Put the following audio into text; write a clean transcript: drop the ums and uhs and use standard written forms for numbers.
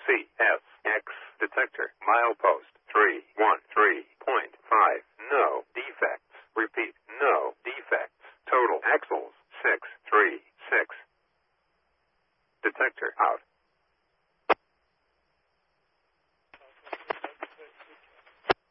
CSX detector. Milepost 313.5. No defects. Repeat, no defects. Total axles 636. Detector out.